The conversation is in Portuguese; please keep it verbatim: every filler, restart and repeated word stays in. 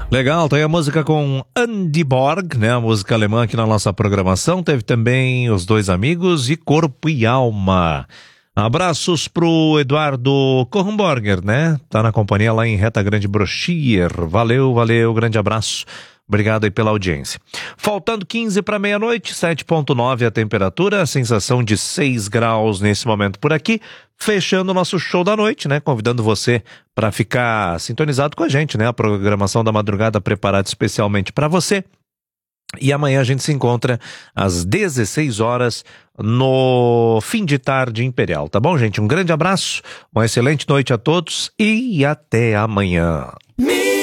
Legal, tem a música com Andy Borg, né? A música alemã aqui na nossa programação. Teve também Os Dois Amigos e Corpo e Alma. Abraços pro Eduardo Kornborger, né? Tá na companhia lá em Reta Grande Brochier. Valeu, valeu, grande abraço. Obrigado aí pela audiência. Faltando quinze para meia-noite, sete ponto nove a temperatura, sensação de seis graus nesse momento por aqui. Fechando o nosso show da noite, né? Convidando você para ficar sintonizado com a gente, né? A programação da madrugada preparada especialmente para você. E amanhã a gente se encontra às dezesseis horas no Fim de Tarde Imperial, tá bom, gente? Um grande abraço, uma excelente noite a todos e até amanhã.